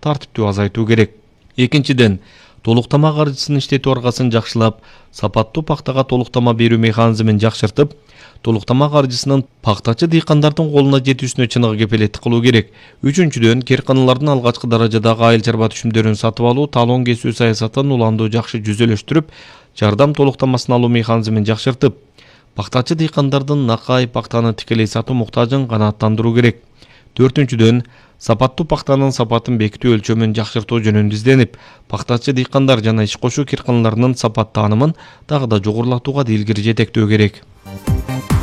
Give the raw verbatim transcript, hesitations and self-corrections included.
тартиптүү азайтуу керек. Экинчиден, толуктама каржысын иштетүү аргасын жакшылап, сапаттуу пактага толуктама берүү механизмин жакшыртып, толуктама каржысынын пактачы дыйкандардын колуна жетүүсүнө чыныгы кепилеттик кылуу керек. Үчүнчүдөн, керканалардын алгачкы даражадагы айыл чарба түшүмдөрүн сатып алуу, талон кесүү саясатын уланду жакшы жүзөлөштүрүп, жардам толуктамасын алуу механизмин жакшыртып, пактачы дыйкандардын накай пактаны тикелей сатуу муктажын канааттандыруу керек. Төртүнчүдөн, сапаттуу пактанын сапатын бекитүү өлчөмүн жакшыртуу жөнүндө изденип, пактачы дыйкандар жана иш кошуу керканаларынын сапат таанымын дагы да жогорулатууга да илгири жетектөө керек.